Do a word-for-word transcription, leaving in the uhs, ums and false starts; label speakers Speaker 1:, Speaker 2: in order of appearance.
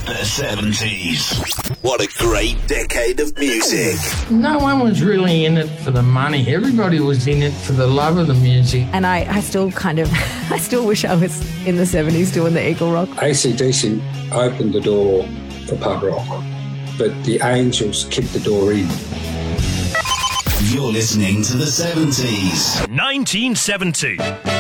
Speaker 1: The seventies. What a great decade of music.
Speaker 2: No one was really in it for the money. Everybody was in it for the love of the music.
Speaker 3: And I, I still kind of, I still wish I was in the seventies doing the Eagle Rock.
Speaker 4: A C D C opened the door for pub rock, but the Angels kicked the door in.
Speaker 1: You're listening to the seventies.
Speaker 5: nineteen seventy.